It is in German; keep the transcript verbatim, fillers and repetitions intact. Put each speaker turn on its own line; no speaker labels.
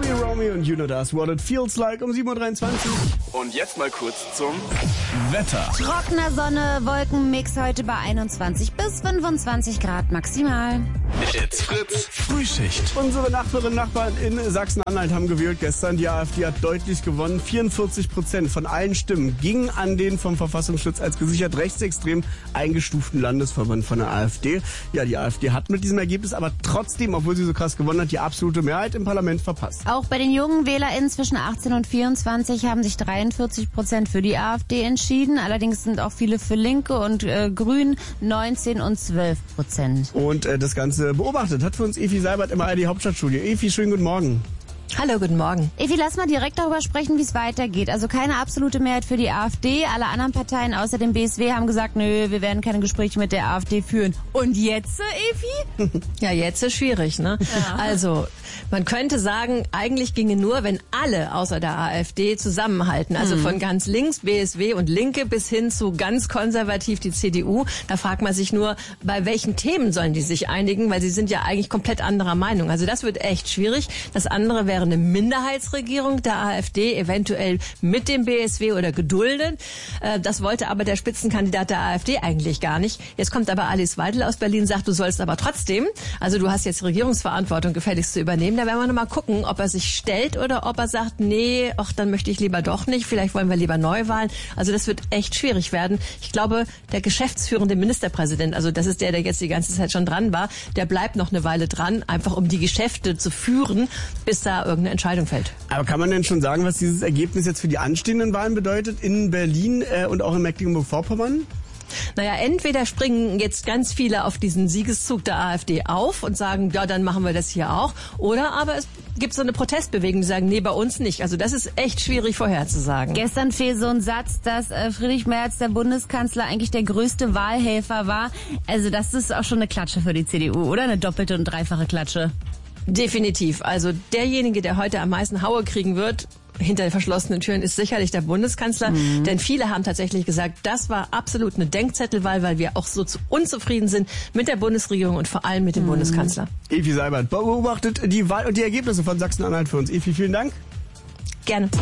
Tommy Romeo und You Know That's What It Feels Like um sieben Uhr dreiundzwanzig.
Und jetzt mal kurz zum
Wetter.
Trockener Sonne, Wolkenmix heute bei einundzwanzig bis fünfundzwanzig Grad maximal.
It's Fritz.
Frühschicht.
Unsere Nachbarinnen und Nachbarn in Sachsen-Anhalt haben gewählt gestern. Die AfD hat deutlich gewonnen. vierundvierzig Prozent von allen Stimmen gingen an den vom Verfassungsschutz als gesichert rechtsextrem eingestuften Landesverband von der AfD. Ja, die AfD hat mit diesem Ergebnis aber trotzdem, obwohl sie so krass gewonnen hat, die absolute Mehrheit im Parlament verpasst.
Auch bei den jungen WählerInnen zwischen achtzehn und vierundzwanzig haben sich dreiundvierzig Prozent für die AfD entschieden. Allerdings sind auch viele für Linke und äh, Grün, neunzehn und zwölf Prozent.
Und äh, das Ganze beobachtet hat für uns Evi Seibert im A R D Hauptstadtstudio. Evi, schönen guten Morgen.
Hallo, guten Morgen.
Evi, lass mal direkt darüber sprechen, wie es weitergeht. Also keine absolute Mehrheit für die AfD. Alle anderen Parteien außer dem B S W haben gesagt, nö, wir werden keine Gespräche mit der AfD führen. Und jetzt, Evi?
Ja, jetzt ist schwierig, ne? Ja. Also, man könnte sagen, eigentlich ginge nur, wenn alle außer der AfD zusammenhalten. Also mhm. von ganz links, B S W und Linke bis hin zu ganz konservativ die C D U. Da fragt man sich nur, bei welchen Themen sollen die sich einigen? Weil sie sind ja eigentlich komplett anderer Meinung. Also das wird echt schwierig. Das andere wäre eine Minderheitsregierung der AfD, eventuell mit dem B S W oder geduldet. Das wollte aber der Spitzenkandidat der AfD eigentlich gar nicht. Jetzt kommt aber Alice Weidel aus Berlin, sagt, du sollst aber trotzdem, also du hast jetzt Regierungsverantwortung gefälligst zu übernehmen. Da werden wir noch mal gucken, ob er sich stellt oder ob er sagt, nee, ach, dann möchte ich lieber doch nicht, vielleicht wollen wir lieber Neuwahlen. Also das wird echt schwierig werden. Ich glaube, der geschäftsführende Ministerpräsident, also das ist der, der jetzt die ganze Zeit schon dran war, der bleibt noch eine Weile dran, einfach um die Geschäfte zu führen, bis da irgendeine Entscheidung fällt.
Aber kann man denn schon sagen, was dieses Ergebnis jetzt für die anstehenden Wahlen bedeutet in Berlin äh, und auch in Mecklenburg-Vorpommern?
Naja, entweder springen jetzt ganz viele auf diesen Siegeszug der AfD auf und sagen, ja, dann machen wir das hier auch. Oder aber es gibt so eine Protestbewegung, die sagen, nee, bei uns nicht. Also das ist echt schwierig vorherzusagen.
Gestern fiel so ein Satz, dass äh, Friedrich Merz, der Bundeskanzler, eigentlich der größte Wahlhelfer war. Also das ist auch schon eine Klatsche für die C D U, oder? Eine doppelte und dreifache Klatsche.
Definitiv. Also derjenige, der heute am meisten Haue kriegen wird, hinter verschlossenen Türen, ist sicherlich der Bundeskanzler. Mhm. Denn viele haben tatsächlich gesagt, das war absolut eine Denkzettelwahl, weil wir auch so zu unzufrieden sind mit der Bundesregierung und vor allem mit dem mhm. Bundeskanzler.
Evi Seibert beobachtet die Wahl und die Ergebnisse von Sachsen-Anhalt für uns. Evi, vielen Dank.
Gerne.